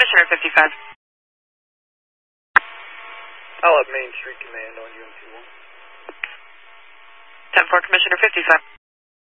Commissioner 55. I'll have Main Street Command on UMC 1. 10-4, Commissioner 55.